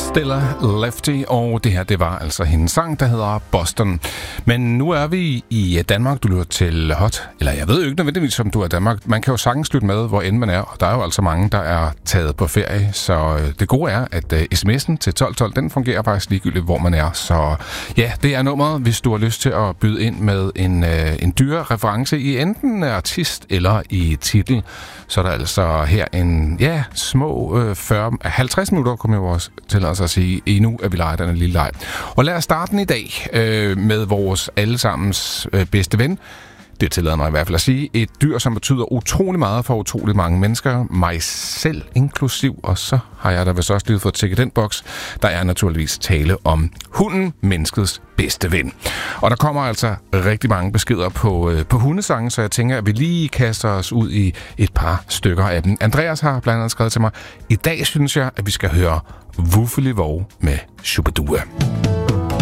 Stella Lefty, og det her, det var altså hendes sang, der hedder Boston. Men nu er vi i Danmark, du lytter til Hot, eller jeg ved jo ikke nødvendigvis, om du er i Danmark. Man kan jo sagtens lytte med, hvor end man er, og der er jo altså mange, der er taget på ferie, så det gode er, at sms'en til 1212, den fungerer faktisk ligegyldigt, hvor man er. Så ja, det er nummeret, hvis du har lyst til at byde ind med en dyre reference i enten artist eller i titel. Så er der altså her en, små 50 minutter, kommer jeg også til at sige, endnu er vi leger den lille leg. Og lad os starte den i dag med vores allesammens bedste ven. Det tillader mig i hvert fald at sige. Et dyr, som betyder utrolig meget for utrolig mange mennesker. Mig selv inklusiv. Og så har jeg da vist også lige fået tjekket den boks. Der er naturligvis tale om hunden, menneskets bedste ven. Og der kommer altså rigtig mange beskeder på hundesange, så jeg tænker, at vi lige kaster os ud i et par stykker af dem. Andreas har blandt andet skrevet til mig: i dag synes jeg, at vi skal høre Wuffeli Vov med Shubidua.